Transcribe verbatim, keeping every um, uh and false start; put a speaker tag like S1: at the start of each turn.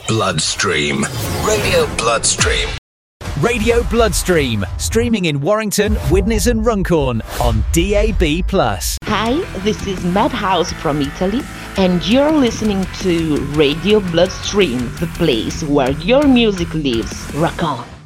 S1: Bloodstream. Radio Bloodstream.
S2: Radio Bloodstream, streaming in Warrington, Widnes and Runcorn on D A B plus.
S3: Hi, this is Madhouse from Italy, and you're listening to Radio Bloodstream, the place where your music lives. Rock on!